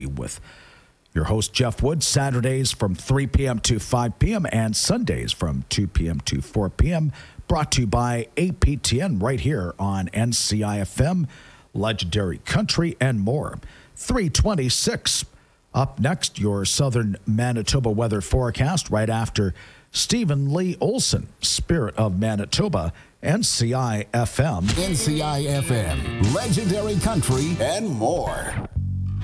with your host, Jeff Wood, Saturdays from 3 p.m. to 5 p.m. and Sundays from 2 p.m. to 4 p.m. Brought to you by APTN right here on NCIFM, Legendary Country, and more. 326. Up next, your southern Manitoba weather forecast right after Stephen Lee Olson, Spirit of Manitoba, NCIFM. NCIFM, Legendary Country, and more.